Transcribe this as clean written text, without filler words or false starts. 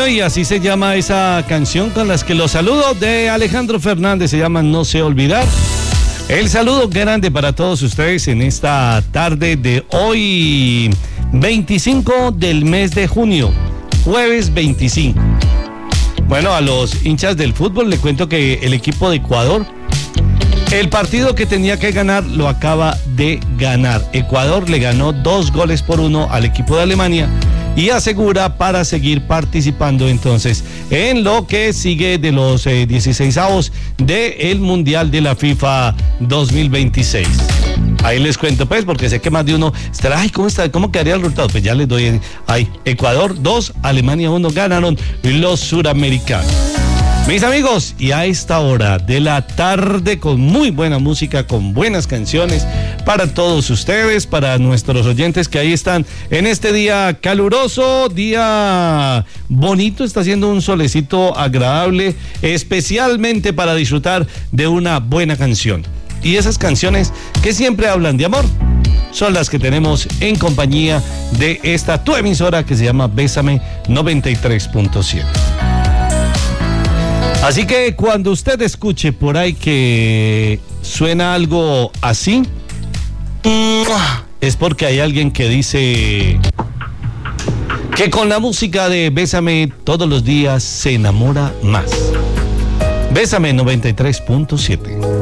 Bueno, y así se llama esa canción con las que los saludo de Alejandro Fernández, se llama No sé olvidar. El saludo grande para todos ustedes en esta tarde de hoy, 25 del mes de junio, jueves 25. Bueno, a los hinchas del fútbol le cuento que el equipo de Ecuador, el partido que tenía que ganar lo acaba de ganar. Ecuador le ganó 2-1 al equipo de Alemania y asegura para seguir participando entonces en lo que sigue de los 16avos del Mundial de la FIFA 2026. Ahí les cuento pues, porque sé que más de uno estará, ay, ¿cómo quedaría el resultado? Pues ya les doy ahí, Ecuador 2, Alemania 1, ganaron los suramericanos. Mis amigos, y a esta hora de la tarde, con muy buena música, con buenas canciones para todos ustedes, para nuestros oyentes que ahí están en este día caluroso, día bonito, está haciendo un solecito agradable, especialmente para disfrutar de una buena canción. Y esas canciones que siempre hablan de amor son las que tenemos en compañía de esta tu emisora que se llama Bésame 93.7. Así que cuando usted escuche por ahí que suena algo así, es porque hay alguien que dice que con la música de Bésame todos los días se enamora más. Bésame 93.7.